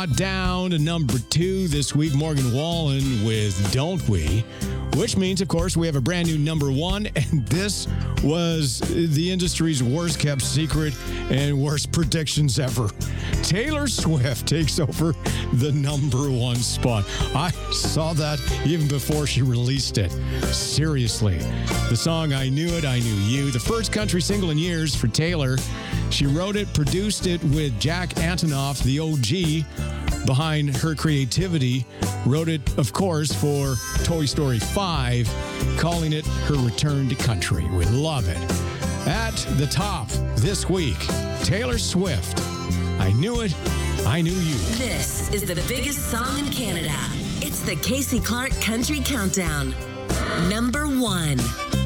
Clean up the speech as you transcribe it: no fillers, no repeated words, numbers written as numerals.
spot down to number 2 this week. Morgan Wallen with Don't We, which means, of course, we have a brand new number 1, and this was the industry's worst kept secret and worst predictions ever. Taylor Swift takes over the number 1 spot. I saw that even before she released it. Seriously. The song I Knew It, I Knew You, the first country single in years for Taylor. She wrote it, produced it with Jack Antonoff, the OG, behind her creativity. Wrote it, of course, for Toy Story 5, calling it her return to country. We love it. At the top this week, Taylor Swift. I Knew It, I Knew You. This is the biggest song in Canada. It's the Casey Clark Country Countdown. Number 1.